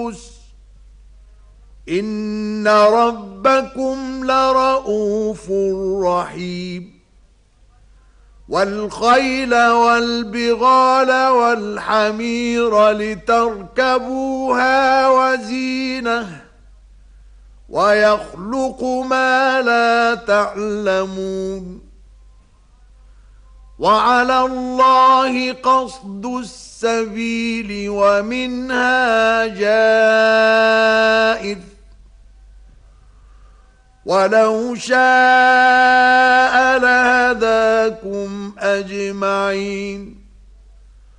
القدس إن ربكم لرؤوف رحيم والخيل والبغال والحمير لتركبوها وزينة ويخلق ما لا تعلمون وعلى الله قصد السبيل ومنها جائر ولو شاء لهداكم أجمعين